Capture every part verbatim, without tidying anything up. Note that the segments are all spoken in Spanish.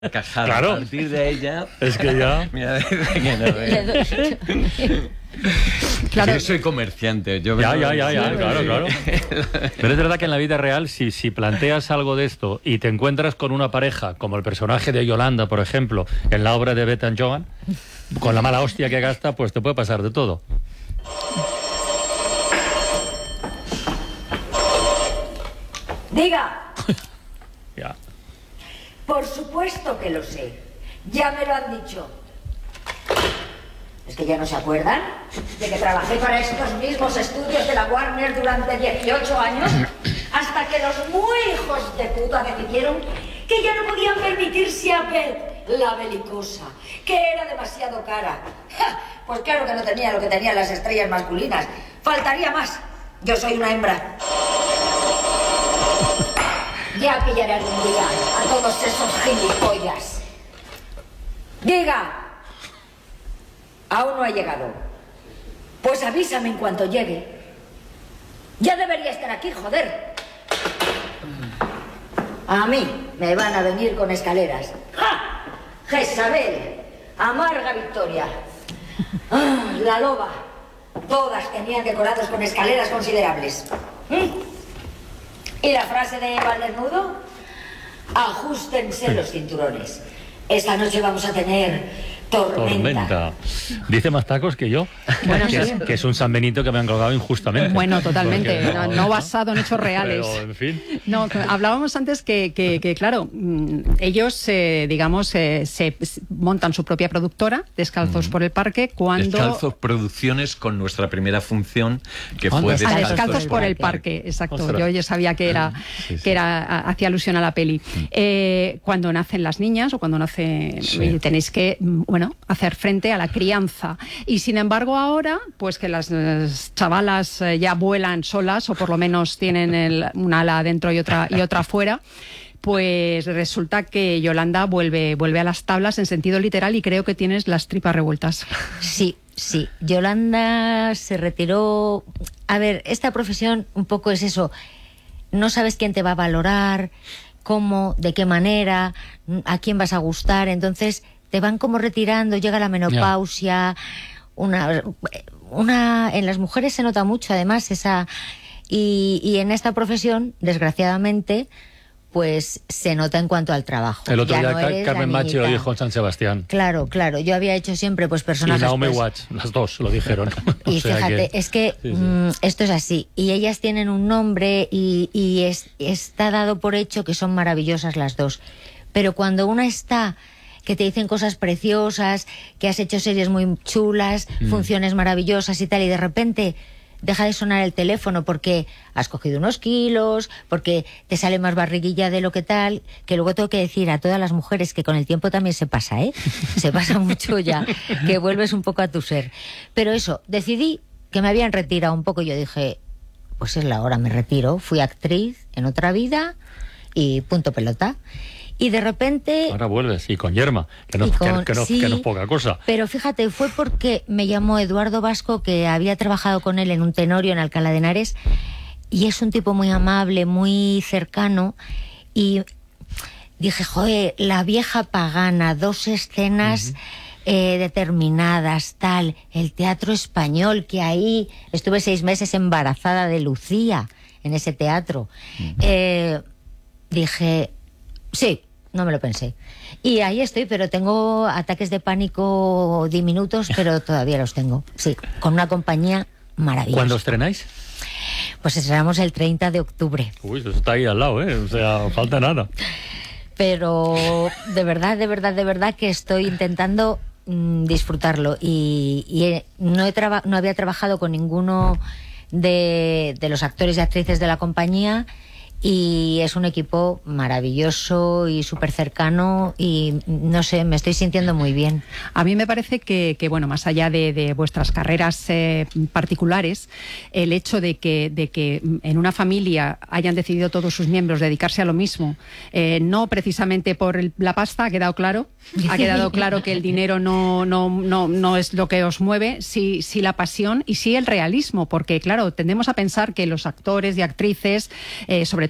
Cajar, claro. A partir de ella... Es que ya... Mira, que no, eh. Claro. Yo soy comerciante. Yo ya, ya, ya, ya, claro, claro. Pero es verdad que en la vida real, si, si planteas algo de esto y te encuentras con una pareja, como el personaje de Yolanda, por ejemplo, en la obra de Beth and Joan, con la mala hostia que gasta, pues te puede pasar de todo. Diga. Ya. Por supuesto que lo sé. Ya me lo han dicho. ¿Es que ya no se acuerdan de que trabajé para estos mismos estudios de la Warner durante dieciocho años? Hasta que los muy hijos de puta decidieron que ya no podían permitirse a Beth, la belicosa, que era demasiado cara. ¡Ja! Pues claro que no tenía lo que tenían las estrellas masculinas. Faltaría más. Yo soy una hembra. Ya pillaré algún día a todos esos gilipollas. Diga. Aún no ha llegado. Pues avísame en cuanto llegue. Ya debería estar aquí, joder. A mí me van a venir con escaleras. ¡Ja! Jezabel, amarga victoria. Ah, la loba. Todas tenían decorados con escaleras considerables. ¿Mm? ¿Y la frase de Valdesnudo? Ajustense los cinturones. Esta noche vamos a tener tormenta. Tormenta. Dice más tacos que yo. Bueno, que, sí. es, que es un San Benito que me han colgado injustamente. Bueno, totalmente. Porque, no, no basado en hechos reales. Pero, en fin. No, hablábamos antes que, que, que claro, ellos, eh, digamos, eh, se montan su propia productora, Descalzos mm. por el Parque, cuando... Descalzos Producciones, con nuestra primera función, que ¿Cuándo? fue Descalzos, Descalzos, Descalzos por el Parque. Parque, exacto. Ostras. Yo ya sabía que era, sí, sí. que era hacía alusión a la peli. Mm. Eh, cuando nacen las niñas o cuando nace, Sí. tenéis que, bueno, hacer frente a la crianza. Y sin embargo ahora, pues que las, las chavalas eh, ya vuelan solas o por lo menos tienen el, una ala adentro y otra y otra afuera. Pues resulta que Yolanda vuelve, vuelve a las tablas en sentido literal y creo que tienes las tripas revueltas. Sí, sí. Yolanda se retiró. A ver, esta profesión un poco es eso. No sabes quién te va a valorar, cómo, de qué manera, a quién vas a gustar. Entonces te van como retirando, llega la menopausia. Una, una, en las mujeres se nota mucho, además, esa. Y, y en esta profesión, desgraciadamente, pues se nota en cuanto al trabajo. El otro Ya día no eres Carmen la Machi lo niñita. dijo en San Sebastián. Claro, claro. Yo había hecho siempre pues personajes... Y Naomi pues, Watts, las dos lo dijeron. Y O sea fíjate, que... es que sí, sí. mmm, esto es así. Y ellas tienen un nombre y, y es, está dado por hecho que son maravillosas las dos. Pero cuando una está, que te dicen cosas preciosas, que has hecho series muy chulas, mm. funciones maravillosas y tal, y de repente deja de sonar el teléfono porque has cogido unos kilos, porque te sale más barriguilla de lo que tal, que luego tengo que decir a todas las mujeres que con el tiempo también se pasa, ¿eh? Se pasa mucho ya, que vuelves un poco a tu ser. Pero eso, decidí que me habían retirado un poco y yo dije, pues es la hora, me retiro. Fui actriz en otra vida y punto pelota. Y de repente... Ahora vuelves, y con Yerma, que no, con, que, que, no, sí, que no es poca cosa. Pero fíjate, fue porque me llamó Eduardo Vasco, que había trabajado con él en un Tenorio en Alcalá de Henares, y es un tipo muy amable, muy cercano, y dije, joder, la vieja pagana, dos escenas... Uh-huh. Eh, determinadas, tal, el teatro español, que ahí estuve seis meses embarazada de Lucía, en ese teatro. Uh-huh. Eh, dije, sí, no me lo pensé. Y ahí estoy, pero tengo ataques de pánico diminutos, pero todavía los tengo. Sí, con una compañía maravillosa. ¿Cuándo estrenáis? Pues estrenamos el treinta de octubre. Uy, eso está ahí al lado, ¿eh? O sea, falta nada. Pero de verdad, de verdad, de verdad que estoy intentando mmm, disfrutarlo. Y, y he, no, he traba, no había trabajado con ninguno de, de los actores y actrices de la compañía. Y es un equipo maravilloso y súper cercano y no sé, me estoy sintiendo muy bien. A mí me parece que, que bueno, más allá de, de vuestras carreras eh, particulares, el hecho de que, de que en una familia hayan decidido todos sus miembros dedicarse a lo mismo, eh, no precisamente por el, la pasta, ha quedado claro, ha quedado claro que el dinero no, no, no, no es lo que os mueve, sí, sí la pasión y sí el realismo, porque claro, tendemos a pensar que los actores y actrices, eh, sobre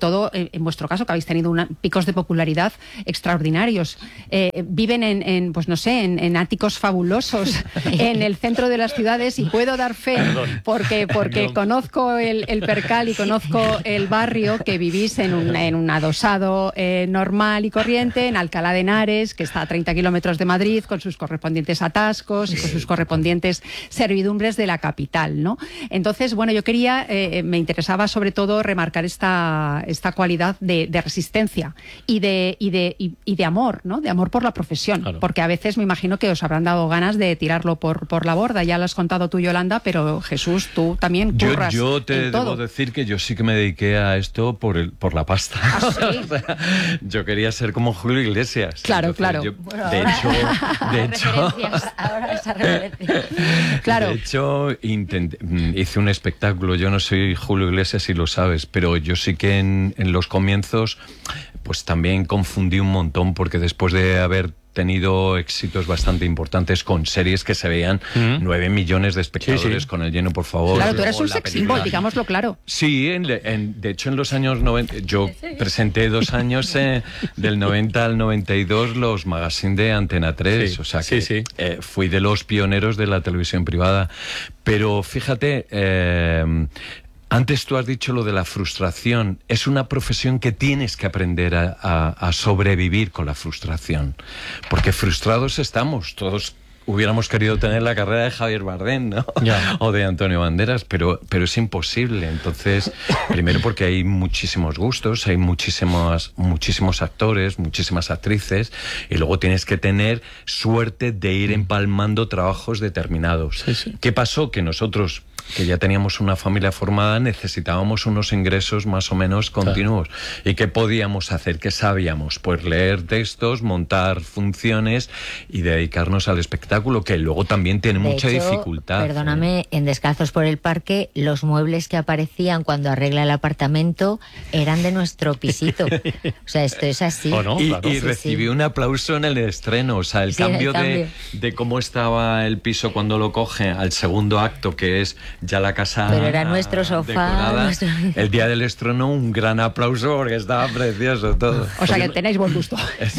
todo en, en vuestro caso, que habéis tenido una, picos de popularidad extraordinarios. Eh, viven en, en, pues no sé, en, en áticos fabulosos, en el centro de las ciudades, y puedo dar fe, porque, porque conozco el, el percal y conozco el barrio, que vivís en un, en un adosado eh, normal y corriente, en Alcalá de Henares, que está a treinta kilómetros de Madrid, con sus correspondientes atascos y con sus correspondientes servidumbres de la capital, ¿no? Entonces, bueno, yo quería, eh, me interesaba sobre todo remarcar esta, esta cualidad de, de resistencia y de, y, de, y, y de amor, ¿no? De amor por la profesión, claro. Porque a veces me imagino que os habrán dado ganas de tirarlo por, por la borda. Ya lo has contado tú, Yolanda, pero Jesús, tú también curras. Yo, yo te en debo todo. decir que yo sí que me dediqué a esto por, el, por la pasta. ¿Ah, sí? O sea, yo quería ser como Julio Iglesias. Claro, Entonces, claro. Yo, Bueno, de ahora, hecho, de hecho, ahora esa referencia. Claro. De hecho, intenté, hice un espectáculo. Yo no soy Julio Iglesias, si lo sabes, pero yo sí que en, en los comienzos, pues también confundí un montón, porque después de haber tenido éxitos bastante importantes con series que se veían Mm. nueve millones de espectadores, Sí, sí. con El lleno, por favor. Claro, tú eres Luego un la sex película. symbol, digámoslo claro. Sí, en, en, de hecho en los años noventa, yo presenté dos años eh, del noventa al noventa y dos los magazines de Antena tres, Sí, o sea sí, que sí. eh, fui de los pioneros de la televisión privada. Pero fíjate, eh, antes tú has dicho lo de la frustración. Es una profesión que tienes que aprender a, a, a sobrevivir con la frustración, porque frustrados estamos todos. Hubiéramos querido tener la carrera de Javier Bardem, ¿no? Ya. O de Antonio Banderas, pero, pero es imposible. Entonces, primero porque hay muchísimos gustos, hay muchísimos, muchísimos actores, muchísimas actrices, y luego tienes que tener suerte de ir empalmando trabajos determinados. Sí, sí. ¿Qué pasó? Que nosotros, que ya teníamos una familia formada, necesitábamos unos ingresos más o menos continuos. Claro. ¿Y qué podíamos hacer? ¿Qué sabíamos? Pues leer textos, montar funciones y dedicarnos al espectáculo, que luego también tiene De mucha hecho, dificultad. Perdóname, en Descalzos por el Parque, los muebles que aparecían cuando arregla el apartamento eran de nuestro pisito. O sea, esto es así. ¿O no? Y, Claro. y Sí, recibí sí. un aplauso en el estreno, o sea, el Sí, en el cambio, cambio. De, de cómo estaba el piso cuando lo coge al segundo acto, que es ya la casa Pero era nuestro sofá, decorada. nuestro- El día del estreno, un gran aplauso porque estaba precioso todo. O sea que tenéis buen gusto.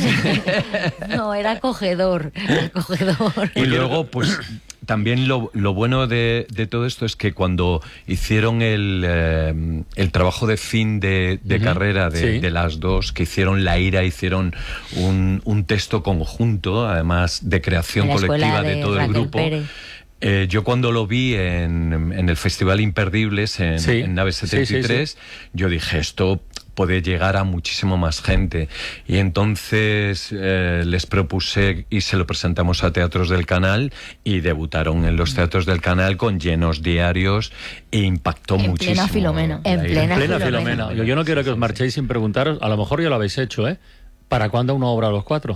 No, era acogedor, acogedor. Y luego, pues también lo, lo bueno de, de todo esto es que cuando hicieron el, eh, el trabajo de fin de, de Ujú. carrera de, Sí. de las dos, que hicieron La Ira, hicieron un, un texto conjunto, además de creación En la escuela colectiva de, de todo el Raquel grupo. Pérez. Eh, yo cuando lo vi en, en el Festival Imperdibles, en, Sí. en Nave Sí, setenta y tres, sí, yo dije, esto puede llegar a muchísimo más gente. Y entonces eh, les propuse y se lo presentamos a Teatros del Canal, y debutaron en los Teatros del Canal con llenos diarios e impactó En muchísimo. plena Filomena. La En Ira. plena Plena Filomena. Filomena. Yo, yo no quiero que os marchéis sin preguntaros, a lo mejor ya lo habéis hecho, ¿eh? ¿Para cuándo una obra a los cuatro?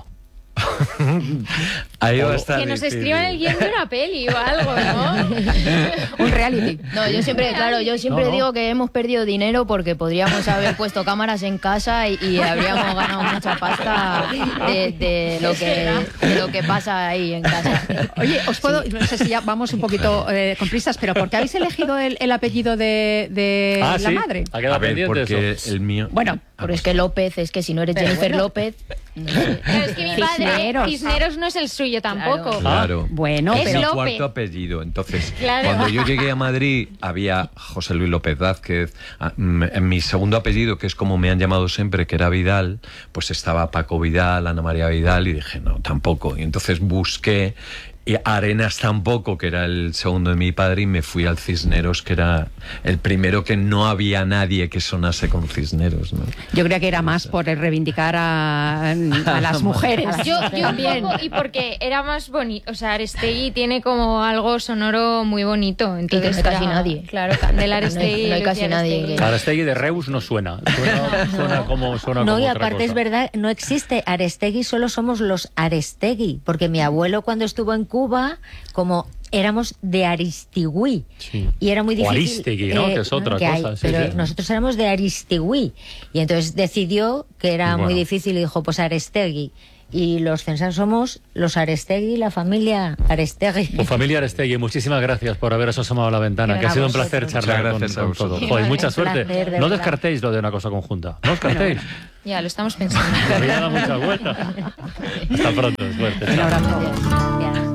Ahí va a O- estar Que nos difícil. escriban el guión de una peli o algo, ¿no? Un reality. No, yo siempre, claro, yo siempre No, no. digo que hemos perdido dinero porque podríamos haber puesto cámaras en casa y, y habríamos ganado mucha pasta de, de lo que, de lo que pasa ahí en casa. Oye, os puedo, no sé si ya vamos un poquito eh, con prisas, pero ¿por qué habéis elegido el, el apellido de, de Ah, la sí. madre? Ha quedado A ver, pendiente porque eso. el mío... Bueno, Pero es que López, es que si no eres Pero Jennifer bueno. López... no sé. Pero es que mi padre, Cisneros. Cisneros no es el suyo tampoco. Claro. Bueno, Es es pero mi López. cuarto apellido. Entonces, Claro. cuando yo llegué a Madrid, había José Luis López Vázquez. Ah, mm, En mi segundo apellido, que es como me han llamado siempre, que era Vidal, pues estaba Paco Vidal, Ana María Vidal, y dije, no, tampoco. Y entonces busqué, y Arenas tampoco, que era el segundo de mi padre, y me fui al Cisneros, que era el primero, que no había nadie que sonase con Cisneros, ¿no? yo creía que era más por reivindicar a, a las mujeres. Yo, yo un también. poco, y porque era más bonito, o sea, Arestegui tiene como algo sonoro muy bonito. Entonces, no hay casi era- nadie. Claro, Candela Arestegui. No hay- no hay Lucía casi nadie Arestegui. que- Arestegui de Reus no suena. Suena, suena como, suena No, como y otra aparte es cosa. verdad, no existe Arestegui, solo somos los Arestegui, porque mi abuelo cuando estuvo en Cuba, como éramos de Aristigüí, Sí. y era muy O difícil... Aristegui, ¿no? Que es otra que hay, cosa, sí, pero sí. nosotros éramos de Aristigüí, y entonces decidió que era Bueno. muy difícil y dijo, pues Arestegui. y los Censar somos los Arestegui, la familia Arestegui. Pues familia Arestegui, muchísimas gracias por haberos asomado a la ventana, Gracias que ha sido un a placer vosotros. charlar con, Gracias a con vosotros. todo. Joder, mucha Un suerte. placer, de No verdad. descartéis lo de una cosa conjunta. No descartéis. Ya, lo estamos pensando. La vida da muchas vueltas. Hasta pronto, suerte. Un Chao. abrazo.